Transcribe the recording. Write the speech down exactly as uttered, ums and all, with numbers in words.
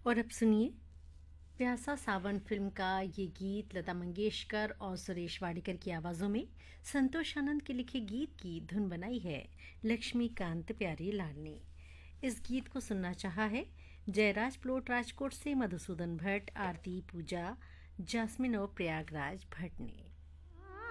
और अब सुनिए प्यासा सावन फिल्म का ये गीत लता मंगेशकर और सुरेश वाडकर की आवाज़ों में संतोष आनंद के लिखे गीत की धुन बनाई है लक्ष्मीकांत प्यारी लाल ने। इस गीत को सुनना चाहा है जयराज प्लोट राजकोट से मधुसूदन भट्ट, आरती, पूजा, जासमिन और प्रयागराज भट्ट ने।